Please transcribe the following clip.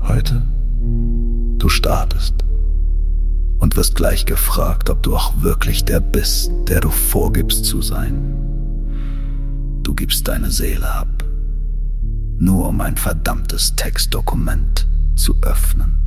Heute, du startest und wirst gleich gefragt, ob du auch wirklich der bist, der du vorgibst zu sein. Du gibst deine Seele ab, nur um ein verdammtes Textdokument zu öffnen.